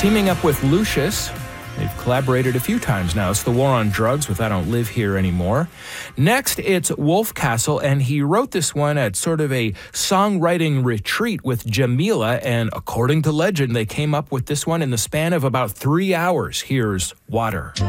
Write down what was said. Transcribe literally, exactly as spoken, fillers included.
teaming up with Lucius. They've collaborated a few times now. It's The War on Drugs with I Don't Live Here Anymore. Next, it's Wolfcastle, and he wrote this one at sort of a songwriting retreat with Jamila, and according to legend, they came up with this one in the span of about three hours. Here's Water.